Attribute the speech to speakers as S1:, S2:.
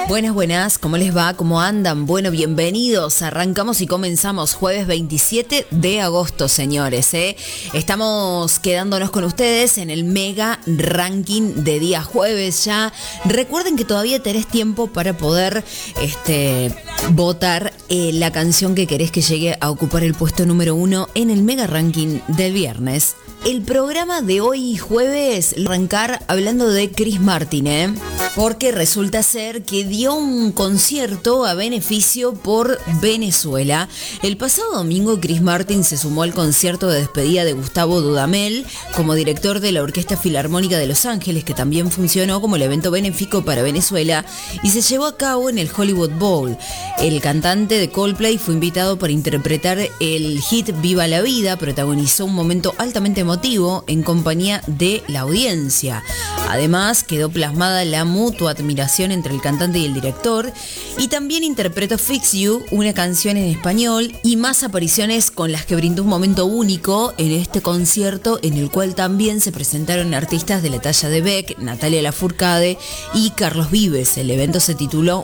S1: Buenas, buenas, ¿cómo les va? ¿Cómo andan? Bueno, bienvenidos. Arrancamos y comenzamos jueves 27 de agosto, señores. Estamos quedándonos con ustedes en el mega ranking de día jueves ya. Recuerden que todavía tenés tiempo para poder votar la canción que querés que llegue a ocupar el puesto número 1 en el mega ranking del viernes. El programa de hoy jueves arrancar hablando de Chris Martin, porque resulta ser que dio un concierto a beneficio por Venezuela. El pasado domingo Chris Martin se sumó al concierto de despedida de Gustavo Dudamel como director de la Orquesta Filarmónica de Los Ángeles, que también funcionó como el evento benéfico para Venezuela y se llevó a cabo en el Hollywood Bowl. El cantante de Coldplay fue invitado para interpretar el hit Viva la Vida, protagonizó un momento altamente emotivo en compañía de la audiencia. Además, quedó plasmada la mutua admiración entre el cantante y el director, y también interpretó Fix You, una canción en español, y más apariciones con las que brindó un momento único en este concierto, en el cual también se presentaron artistas de la talla de Beck, Natalia Lafourcade y Carlos Vives. El evento se tituló